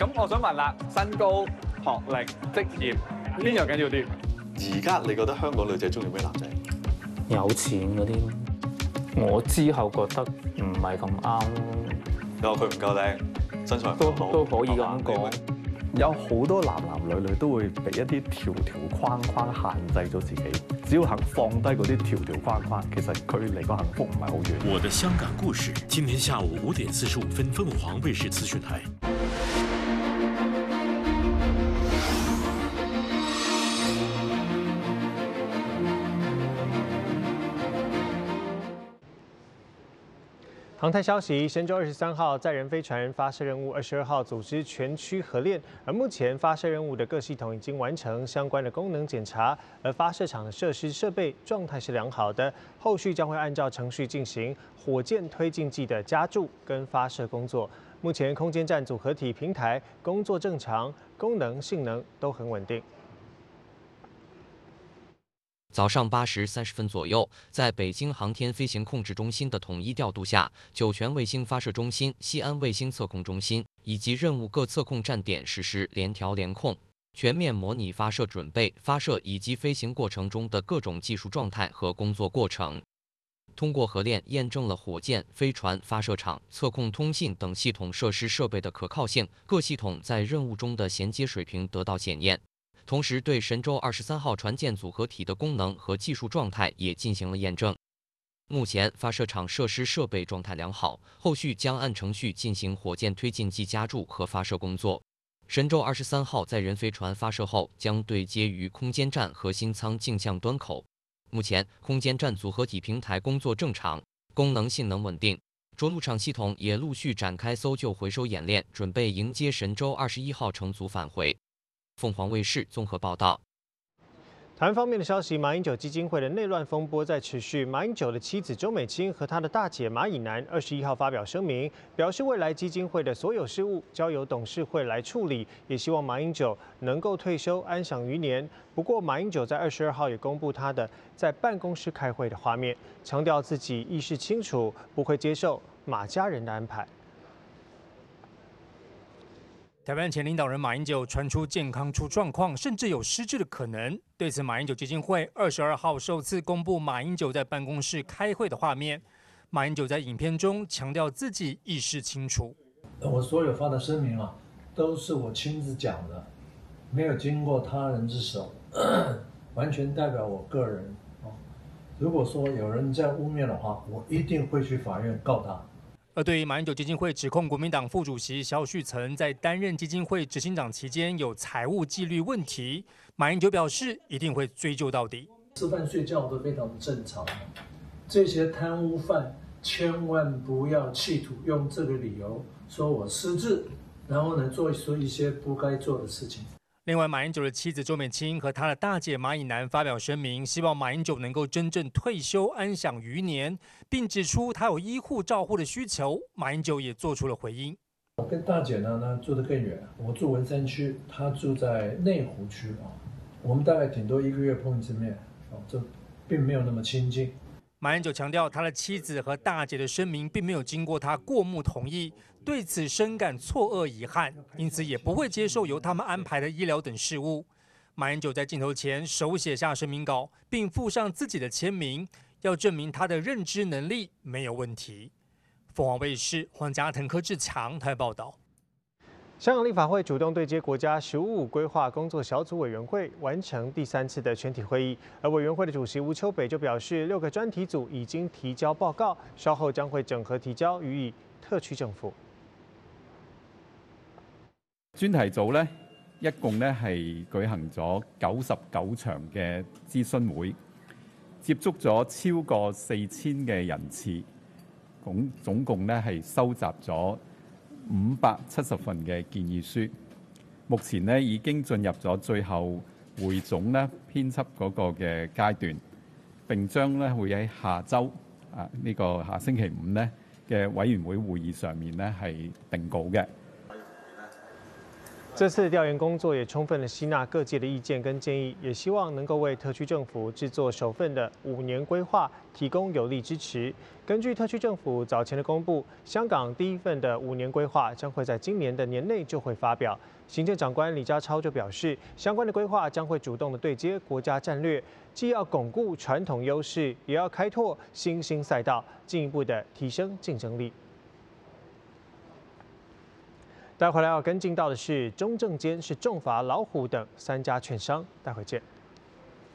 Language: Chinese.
咁我想問啦，身高、學歷、職業邊樣緊要啲？ 而家你覺得香港女仔中意咩男仔？ 有錢嗰啲，我之後覺得唔係咁啱咯。 你話佢唔夠靚，身材唔夠好都可以咁講。 有好多男女都會被一啲條框限制咗自己。只要肯放低嗰啲條框，其實佢離個幸福唔係好遠。 我的香港故事，今天下午5點45分，鳳凰衛視資訊台。 航太消息：神舟23号载人飞船发射任务22号组织全区合练，而目前发射任务的各系统已经完成相关的功能检查，而发射场的设施设备状态是良好的，后续将会按照程序进行火箭推进剂的加注跟发射工作。目前空间站组合体平台工作正常，功能性能都很稳定。 早上8时30分左右，在北京航天飞行控制中心的统一调度下，酒泉卫星发射中心、西安卫星测控中心以及任务各测控站点实施联调联控，全面模拟发射准备、发射以及飞行过程中的各种技术状态和工作过程。通过合练，验证了火箭、飞船、发射场、测控、通信等系统设施设备的可靠性，各系统在任务中的衔接水平得到检验。同时，对神舟23号船舰组合体的功能和技术状态也进行了验证。目前，发射场设施设备状态良好，后续将按程序进行火箭推进剂加注和发射工作。神舟23号载人飞船发射后，将对接于空间站核心舱镜像端口。目前，空间站组合体平台工作正常，功能性能稳定。着陆场系统也陆续展开搜救回收演练，准备迎接神舟21号乘组返回。凤凰卫视综合报道。 台湾方面的消息，马英九基金会的内乱风波在持续。马英九的妻子周美青和他的大姐马以南21号发表声明，表示未来基金会的所有事务交由董事会来处理，也希望马英九能够退休安享余年。不过，马英九在22号也公布他的在办公室开会的画面，强调自己意识清楚，不会接受马家人的安排。 台湾前领导人马英九传出健康出状况，甚至有失智的可能。对此，马英九基金会22号首次公布马英九在办公室开会的画面。马英九在影片中强调自己意识清楚。 我所有发的声明啊，都是我亲自讲的，没有经过他人之手，完全代表我个人。如果说有人在污蔑的话，我一定会去法院告他。 而对于马英九基金会指控国民党副主席萧旭岑在担任基金会执行长期间有财务纪律问题，马英九表示一定会追究到底。 吃饭睡觉都非常正常，这些贪污犯千万不要企图用这个理由说我失智，然后呢做一些不该做的事情。 另外，马英九的妻子周美青和他的大姐马以南发表声明，希望马英九能够真正退休安享余年，并指出他有医护照护的需求。马英九也做出了回应。 我跟大姐呢住得更远，我住文山区，她住在内湖区啊，我们大概顶多1个月碰一次面啊，这并没有那么亲近。 马英九强调，他的妻子和大姐的声明并没有经过他过目同意，对此深感错愕遗憾，因此也不会接受由他们安排的医疗等事务。马英九在镜头前手写下声明稿，并附上自己的签名，要证明他的认知能力没有问题。凤凰卫视黄家腾、柯志强台报道。 香港立法会主动对接国家“十五五”规划工作小组委员会，完成第3次的全体会议。而委员会的主席吴秋北就表示，6个专题组已经提交报告，稍后将会整合提交予以特區政府。 專題組咧，一共咧係舉行咗99場嘅諮詢會，接觸咗超過4000嘅人次，總共咧係收集咗570份嘅建議書，目前咧已經進入咗最後匯總咧編輯嗰個嘅階段，並將咧會喺下週呢個下星期5咧嘅委員會會議上面咧係定稿嘅。 这次调研工作也充分的吸纳各界的意见跟建议，也希望能够为特区政府制作首份的5年规划提供有力支持。根据特区政府早前的公布，香港第一份的5年规划将会在今年的年内就会发表。行政长官李家超就表示，相关的规划将会主动的对接国家战略，既要巩固传统优势，也要开拓新兴赛道，进一步的提升竞争力。待会来要跟进到的是，中证监是重罚老虎等3家券商，待会见。